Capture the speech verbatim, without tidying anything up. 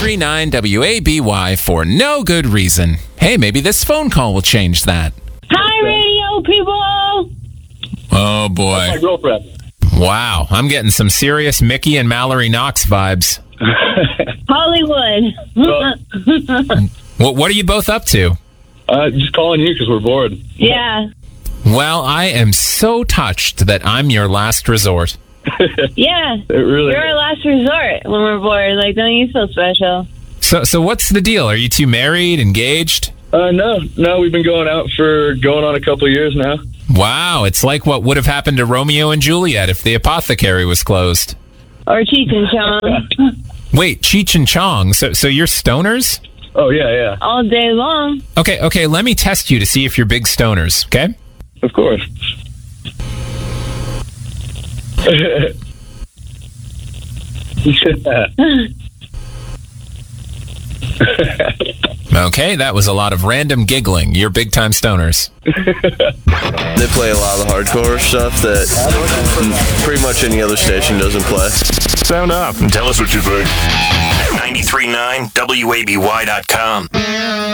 ninety-three point nine W A B Y for no good reason. Hey, maybe this phone call will change that. Hi, radio people. Oh, boy. My girlfriend. Wow, I'm getting some serious Mickey and Mallory Knox vibes. Hollywood. What, what are you both up to? Uh, just calling you because we're bored. Yeah. Well, I am so touched that I'm your last resort. Yeah. It really You're our last resort when we're bored. Like, don't you feel special? So, so what's the deal? Are you two married, engaged? Uh, no, no, we've been going out for going on a couple of years now. Wow, it's like what would have happened to Romeo and Juliet if the apothecary was closed. Or Cheech and Chong. Wait, Cheech and Chong. So, so you're stoners? Oh, yeah, yeah. All day long. Okay, okay, let me test you to see if you're big stoners, okay? Of course. Okay, that was a lot of random giggling. You're big-time stoners. They play a lot of the hardcore stuff that pretty much any other station doesn't play. Sound up and tell us what you think. ninety-three point nine W A B Y dot com.